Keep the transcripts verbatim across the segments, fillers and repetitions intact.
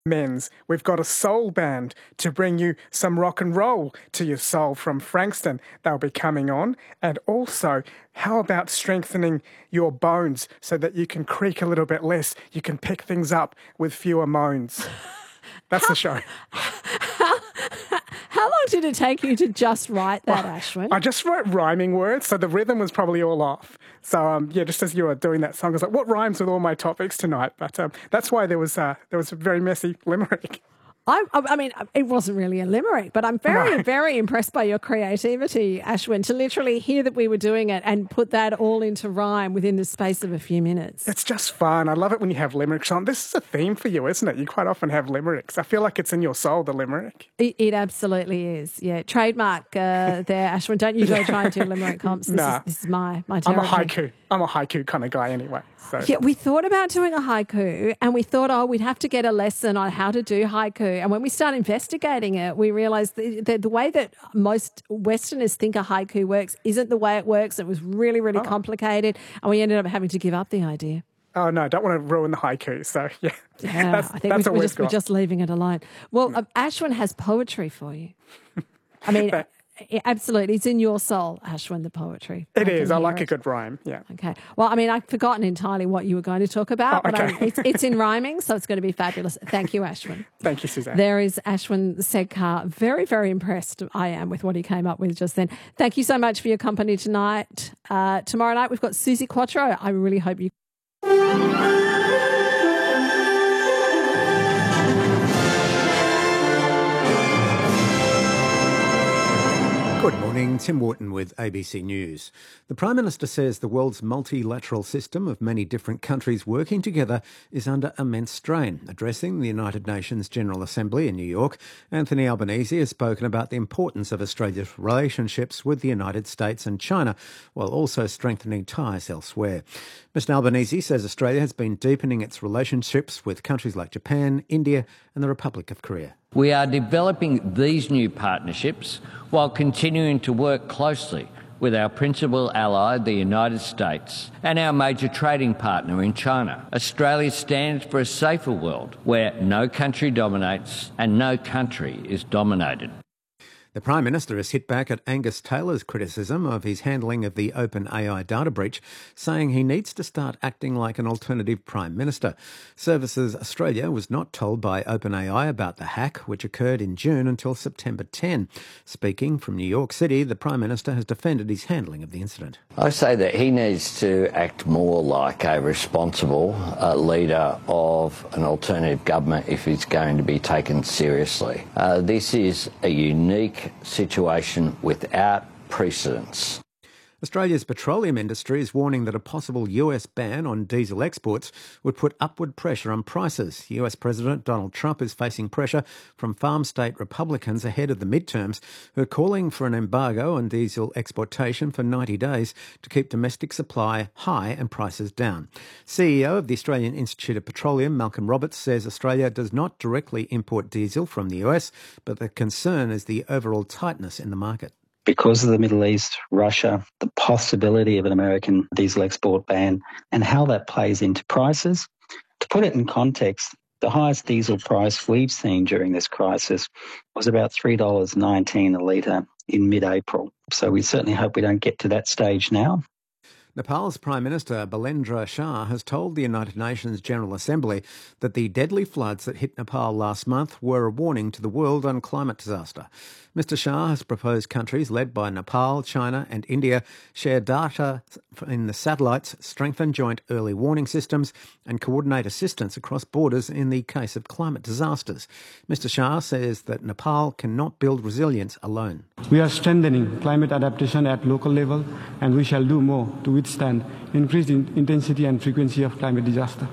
Men's, we've got a soul band to bring you some rock and roll to your soul from Frankston. They'll be coming on. And also, how about strengthening your bones so that you can creak a little bit less? You can pick things up with fewer moans. That's the show. How, how long did it take you to just write that, well, Ashwin? I just wrote rhyming words, so the rhythm was probably all off. So, um, yeah, just as you were doing that song, I was like, what rhymes with all my topics tonight? But um, that's why there was, uh, there was a very messy limerick. I, I mean, it wasn't really a limerick, but I'm very, no. very impressed by your creativity, Ashwin, to literally hear that we were doing it and put that all into rhyme within the space of a few minutes. It's just fun. I love it when you have limericks on. This is a theme for you, isn't it? You quite often have limericks. I feel like it's in your soul, the limerick. It, it absolutely is, yeah. Trademark uh, there, Ashwin. Don't you go yeah. try and do limerick comps. This, nah. is, this is my, my territory. I'm a haiku. I'm a haiku kind of guy anyway. So. Yeah, we thought about doing a haiku and we thought, oh, we'd have to get a lesson on how to do haiku. And when we started investigating it, we realised that the, the way that most Westerners think a haiku works isn't the way it works. It was really, really oh. complicated and we ended up having to give up the idea. Oh, no, don't want to ruin the haiku. So, yeah, yeah that's, I think that's we, we're, just, we're just leaving it alone. Well, mm. Ashwin has poetry for you. I mean... Absolutely. It's in your soul, Ashwin, the poetry. It I is. I like it. a good rhyme, yeah. Okay. Well, I mean, I've forgotten entirely what you were going to talk about, oh, okay. but I, it's, it's in rhyming, so it's going to be fabulous. Thank you, Ashwin. Thank you, Suzanne. There is Ashwin Sedkar. Very, very impressed I am with what he came up with just then. Thank you so much for your company tonight. Uh, tomorrow night, we've got Suzi Quatro. I really hope you... Good morning, Tim Wharton with A B C News. The Prime Minister says the world's multilateral system of many different countries working together is under immense strain. Addressing the United Nations General Assembly in New York, Anthony Albanese has spoken about the importance of Australia's relationships with the United States and China, while also strengthening ties elsewhere. Mister Albanese says Australia has been deepening its relationships with countries like Japan, India and the Republic of Korea. We are developing these new partnerships while continuing to work closely with our principal ally, the United States, and our major trading partner in China. Australia stands for a safer world where no country dominates and no country is dominated. The Prime Minister has hit back at Angus Taylor's criticism of his handling of the OpenAI data breach, saying he needs to start acting like an alternative Prime Minister. Services Australia was not told by OpenAI about the hack, which occurred in June, until September tenth. Speaking from New York City, the Prime Minister has defended his handling of the incident. I say that he needs to act more like a responsible uh, leader of an alternative government if he's going to be taken seriously. Uh, this is a unique situation without precedents. Australia's petroleum industry is warning that a possible U S ban on diesel exports would put upward pressure on prices. U S President Donald Trump is facing pressure from farm state Republicans ahead of the midterms, who are calling for an embargo on diesel exportation for ninety days to keep domestic supply high and prices down. C E O of the Australian Institute of Petroleum, Malcolm Roberts, says Australia does not directly import diesel from the U S, but the concern is the overall tightness in the market. Because of the Middle East, Russia, the possibility of an American diesel export ban and how that plays into prices. To put it in context, the highest diesel price we've seen during this crisis was about three dollars nineteen a litre in mid-April. So we certainly hope we don't get to that stage now. Nepal's Prime Minister Balendra Shah has told the United Nations General Assembly that the deadly floods that hit Nepal last month were a warning to the world on climate disaster. Mister Shah has proposed countries led by Nepal, China and India share data in the satellites, strengthen joint early warning systems and coordinate assistance across borders in the case of climate disasters. Mister Shah says that Nepal cannot build resilience alone. We are strengthening climate adaptation at local level and we shall do more to withstand increased in intensity and frequency of climate disaster.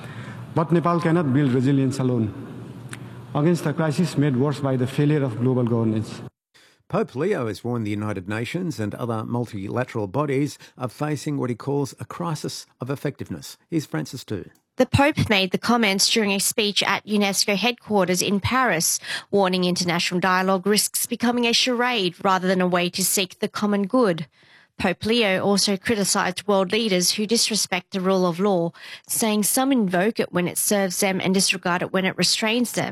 But Nepal cannot build resilience alone against a crisis made worse by the failure of global governance. Pope Leo has warned the United Nations and other multilateral bodies of facing what he calls a crisis of effectiveness. Here's Francis Tu. The Pope made the comments during a speech at UNESCO headquarters in Paris, warning international dialogue risks becoming a charade rather than a way to seek the common good. Pope Leo also criticised world leaders who disrespect the rule of law, saying some invoke it when it serves them and disregard it when it restrains them.